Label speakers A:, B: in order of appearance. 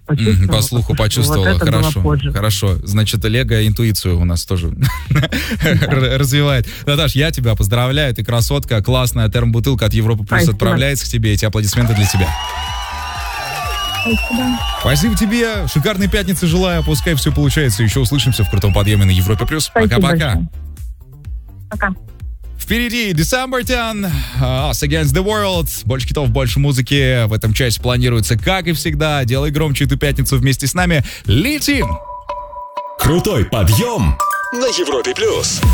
A: почувствовала.
B: По слуху почувствовала,
A: Вот это было
B: хорошо.
A: позже.
B: Хорошо, значит, Лего интуицию у нас тоже развивает. Наташ, я тебя поздравляю, ты красотка, классная термобутылка от Европа Плюс
A: Спасибо.
B: отправляется к тебе, эти аплодисменты для тебя.
A: Спасибо.
B: Спасибо тебе, шикарной пятницы желаю, пускай все получается, еще услышимся в крутом подъеме на Европе Плюс.
A: Спасибо
B: Пока-пока.
A: большое. Пока.
B: Впереди December 10, Us Against the World. Больше хитов, больше музыки. В этом часе планируется, как и всегда. Делай громче эту пятницу вместе с нами. Летим!
C: Крутой подъем на Европе+.